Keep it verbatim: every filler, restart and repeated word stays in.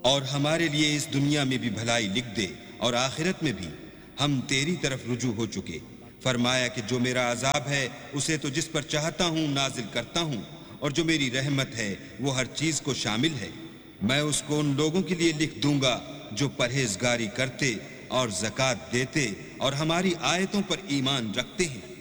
और हमारे लिए इस दुनिया में भी भलाई लिख दे और आखिरत में भी हम तेरी तरफ रुजू हो चुके। फरमाया कि जो मेरा अजाब है उसे तो जिस पर चाहता हूँ नाजिल करता हूँ, और जो मेरी रहमत है वो हर चीज को शामिल है। मैं उसको उन लोगों के लिए लिख दूंगा जो परहेजगारी करते और ज़कात देते और हमारी आयतों पर ईमान रखते हैं।